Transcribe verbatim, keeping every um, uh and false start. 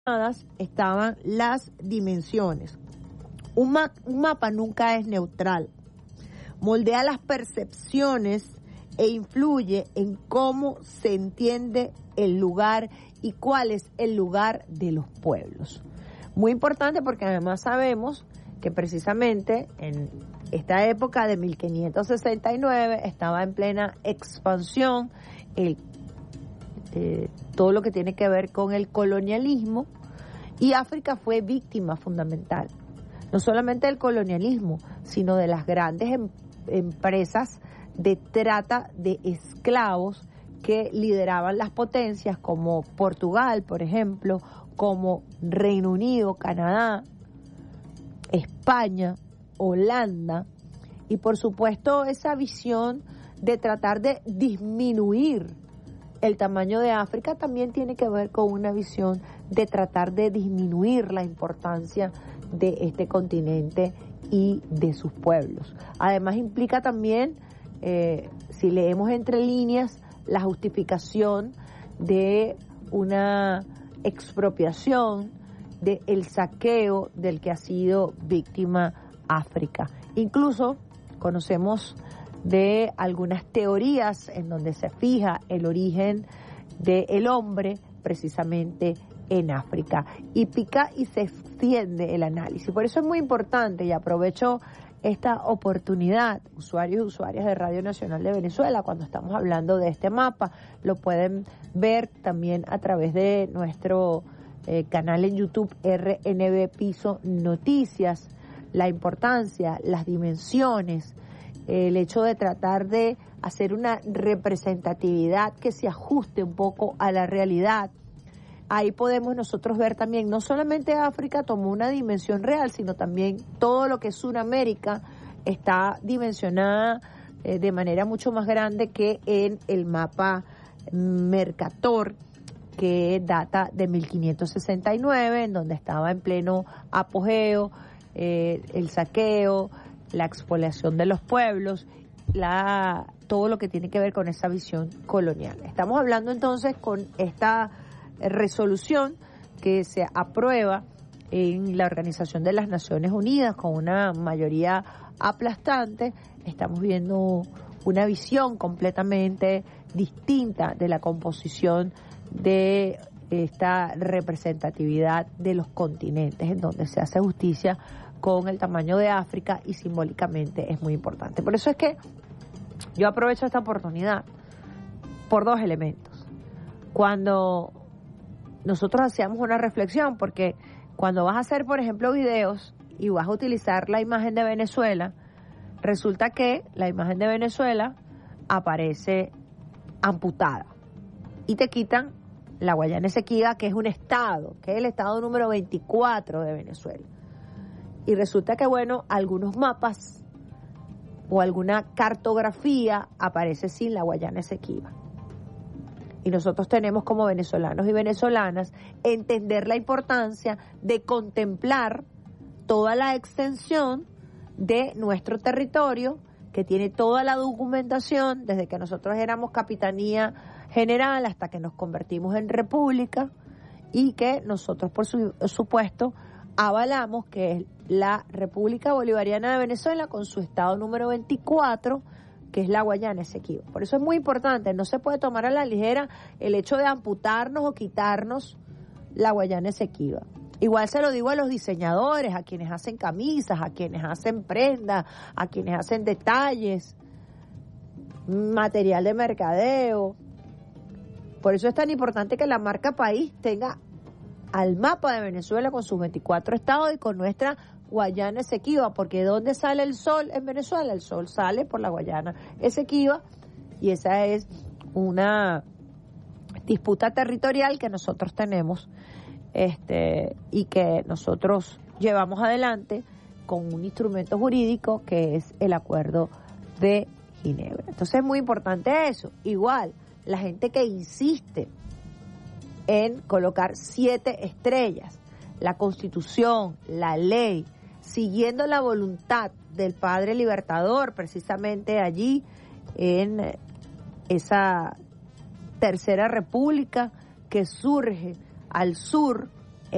estaban las dimensiones. Un, ma- un mapa nunca es neutral. Moldea las percepciones e influye en cómo se entiende el lugar y cuál es el lugar de los pueblos. Muy importante porque además sabemos que precisamente en esta época de mil quinientos sesenta y nueve estaba en plena expansión el, eh, todo lo que tiene que ver con el colonialismo, y África fue víctima fundamental, no solamente del colonialismo, sino de las grandes em, empresas de trata de esclavos que lideraban las potencias como Portugal, por ejemplo, como Reino Unido, Canadá, España, Holanda, y por supuesto esa visión de tratar de disminuir el tamaño de África también tiene que ver con una visión de tratar de disminuir la importancia de este continente y de sus pueblos. Además implica también, eh, si leemos entre líneas, la justificación de una expropiación, del saqueo del que ha sido víctima África. Incluso conocemos de algunas teorías en donde se fija el origen del hombre precisamente en África, y pica y se extiende el análisis. Por eso es muy importante, y aprovecho esta oportunidad, usuarios y usuarias de Radio Nacional de Venezuela, cuando estamos hablando de este mapa, lo pueden ver también a través de nuestro eh, canal en YouTube R N B Piso Noticias, la importancia, las dimensiones, el hecho de tratar de hacer una representatividad que se ajuste un poco a la realidad. Ahí podemos nosotros ver también, no solamente África tomó una dimensión real, sino también todo lo que es Sudamérica está dimensionada eh, de manera mucho más grande que en el mapa Mercator, que data de mil quinientos sesenta y nueve, en donde estaba en pleno apogeo eh, el saqueo, la expoliación de los pueblos, la, todo lo que tiene que ver con esa visión colonial. Estamos hablando entonces con esta resolución que se aprueba en la Organización de las Naciones Unidas con una mayoría aplastante. Estamos viendo una visión completamente distinta de la composición de esta representatividad de los continentes, en donde se hace justicia con el tamaño de África y simbólicamente es muy importante. Por eso es que yo aprovecho esta oportunidad por dos elementos. Cuando nosotros hacíamos una reflexión, porque cuando vas a hacer, por ejemplo, videos y vas a utilizar la imagen de Venezuela, resulta que la imagen de Venezuela aparece amputada y te quitan la Guayana Esequiba, que es un estado, que es el estado número veinticuatro de Venezuela. Y resulta que, bueno, algunos mapas o alguna cartografía aparece sin la Guayana Esequiba. Y nosotros tenemos como venezolanos y venezolanas entender la importancia de contemplar toda la extensión de nuestro territorio, que tiene toda la documentación desde que nosotros éramos Capitanía General hasta que nos convertimos en República, y que nosotros, por su, supuesto, avalamos que es la República Bolivariana de Venezuela con su estado número veinticuatro, que es la Guayana Esequiba. Por eso es muy importante, no se puede tomar a la ligera el hecho de amputarnos o quitarnos la Guayana Esequiba. Igual se lo digo a los diseñadores, a quienes hacen camisas, a quienes hacen prendas, a quienes hacen detalles, material de mercadeo. Por eso es tan importante que la marca país tenga al mapa de Venezuela con sus veinticuatro estados y con nuestra Guayana Esequiba, porque ¿dónde sale el sol en Venezuela? El sol sale por la Guayana Esequiba, y esa es una disputa territorial que nosotros tenemos este y que nosotros llevamos adelante con un instrumento jurídico que es el Acuerdo de Ginebra. Entonces es muy importante eso. Igual, la gente que insiste en colocar siete estrellas, la Constitución, la ley, siguiendo la voluntad del Padre Libertador, precisamente allí en esa tercera república que surge al sur